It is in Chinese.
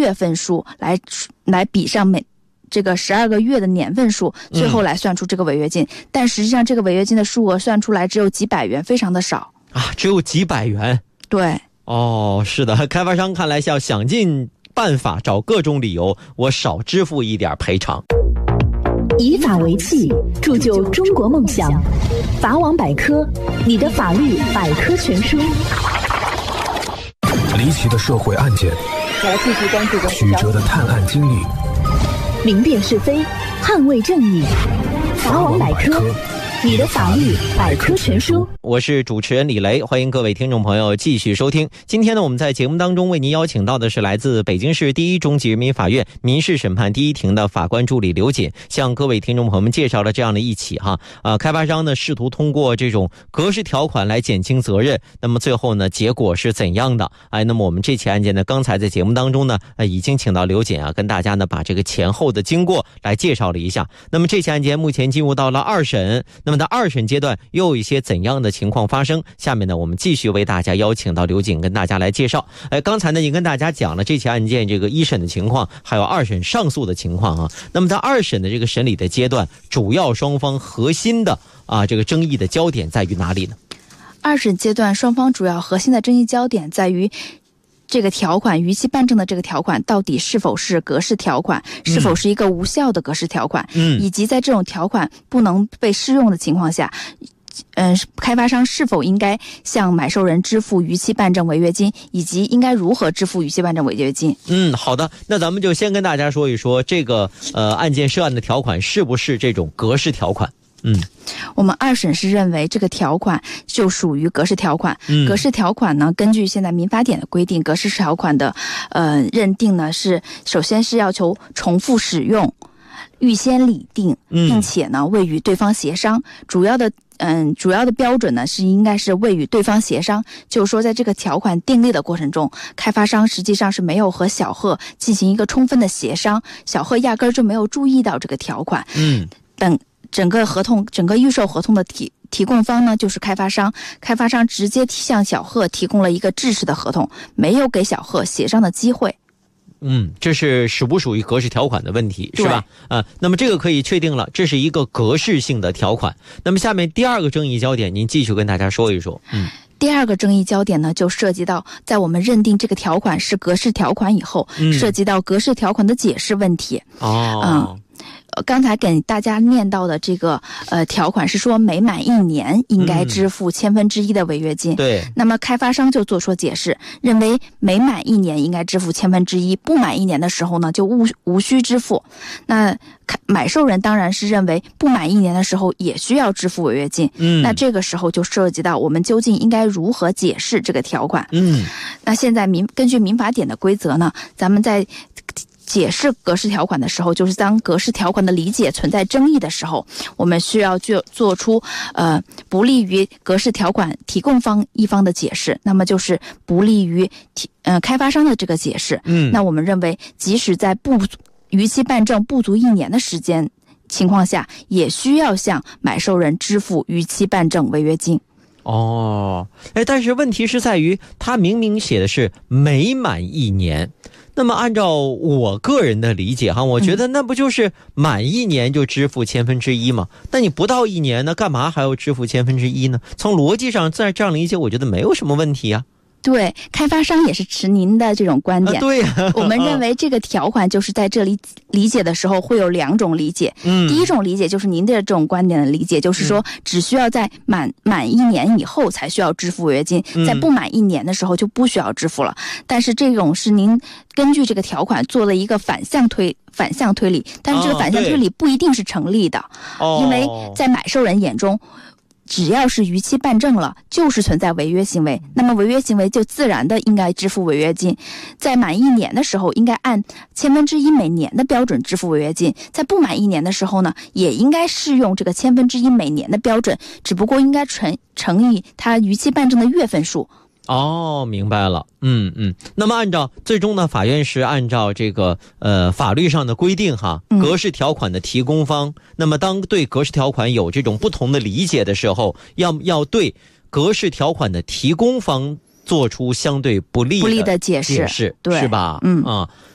月份数来比上这个12个月的年份数，最后来算出这个违约金。但实际上这个违约金的数额算出来只有几百元，非常的少啊，只有几百元。 对， 是的，开发商看来是要想尽办法找各种理由，我少支付一点赔偿。 以法为器，铸就中国梦想。法网百科，你的法律百科全书。 离奇的社会案件， 继续关注曲折的探案经历， 明辨是非，捍卫正义。法网百科，你的法律百科全书。 我是主持人李雷，欢迎各位听众朋友继续收听。今天呢，我们在节目当中为您邀请到的是来自北京市第一中级人民法院民事审判第一庭的法官助理刘瑾，向各位听众朋友们介绍了这样的一起开发商呢试图通过这种格式条款来减轻责任，那么最后呢结果是怎样的？那么我们这起案件呢，刚才在节目当中呢已经请到刘瑾跟大家呢把这个前后的经过来介绍了一下。那么这起案件目前进入到了二审，那么在二审阶段又有一些怎样的情况发生？下面呢我们继续为大家邀请到刘瑾跟大家来介绍。刚才呢已经跟大家讲了这起案件这个一审的情况，还有二审上诉的情况那么在二审的这个审理的阶段，主要双方核心的这个争议的焦点在于哪里呢？ 二审阶段双方主要核心的争议焦点在于这个条款逾期办证的这个条款到底是否是格式条款，是否是一个无效的格式条款，以及在这种条款不能被适用的情况下，开发商是否应该向买受人支付逾期办证违约金，以及应该如何支付逾期办证违约金。 好的，那咱们就先跟大家说一说这个案件涉案的条款是不是这种格式条款。 我们二审是认为这个条款就属于格式条款。格式条款呢，根据现在民法典的规定，格式条款的认定呢是首先是要求重复使用、预先拟定，并且呢未与对方协商。主要的标准呢是应该是未与对方协商，就是说在这个条款订立的过程中，开发商实际上是没有和小贺进行一个充分的协商，小贺压根儿就没有注意到这个条款。等整个预售合同的提供方呢就是开发商，开发商直接向小贺提供了一个制式的合同，没有给小贺协商的机会。 这是属不属于格式条款的问题，是吧？那么这个可以确定了，这是一个格式性的条款。那么下面第二个争议焦点，您继续跟大家说一说。 第二个争议焦点呢，就涉及到在我们认定这个条款是格式条款以后，涉及到格式条款的解释问题。刚才给大家念到的这个条款是说每满1年应该支付1/1000的违约金。 对。 那么开发商就做出解释，认为每满1年应该支付1/1000，不满1年的时候呢就无需支付。那买受人当然是认为不满1年的时候也需要支付违约金。那这个时候就涉及到我们究竟应该如何解释这个条款。那现在根据民法典的规则呢，咱们在解释格式条款的时候，就是当格式条款的理解存在争议的时候，我们需要做出不利于格式条款提供方一方的解释，那么就是不利于开发商的这个解释。那我们认为即使在逾期办证不足1年的时间情况下，也需要向买受人支付逾期办证违约金。 但是问题是在于他明明写的是每满1年，那么按照我个人的理解我觉得那不就是满1年就支付1/1000吗？那你不到1年呢，干嘛还要支付1/1000呢？从逻辑上在这样理解，我觉得没有什么问题啊。 对，开发商也是持您的这种观点。 对呀， 我们认为这个条款就是在这里理解的时候会有2种理解。第一种理解就是您的这种观点的理解，就是说只需要在满1年以后才需要支付违约金，在不满1年的时候就不需要支付了。但是这种是您根据这个条款做了一个反向推理，但是这个反向推理不一定是成立的。因为在买受人眼中，只要是逾期办证了，就是存在违约行为，那么违约行为就自然的应该支付违约金。在满1年的时候，应该按1/1000每年的标准支付违约金；在不满1年的时候呢，也应该适用这个1/1000每年的标准，只不过应该乘以它逾期办证的月份数。 明白了。那么最终呢，法院是按照这个法律上的规定格式条款的提供方，那么当对格式条款有这种不同的理解的时候，要对格式条款的提供方做出相对不利的解释， 对， 是吧？